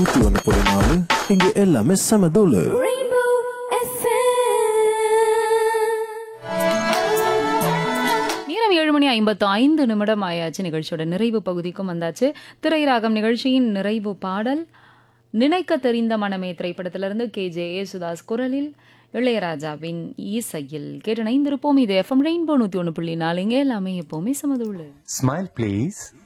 101.4 இங்க எல்லாமே செம தூளு. Rainbow FM. நேரம் 7:55 ஆயாச்சு. நிகழ்ச்சியோட நிறைவு பகுதிக்கும் வந்தாச்சு. திரைராகம் நிகழ்ச்சியின் நிறைவு பாடல் நினைக்க தெரிந்த மனமே திரைப்படத்திலிருந்து KJ யேசுதாஸ் குரலில் இளையராஜாவின் இசையில் கேட்டு இணைந்திருப்போம். இது FM ரெயின்போ 101.4 இங்க எல்லாமே எப்பவுமே சமதுள்ளு. Smile, please.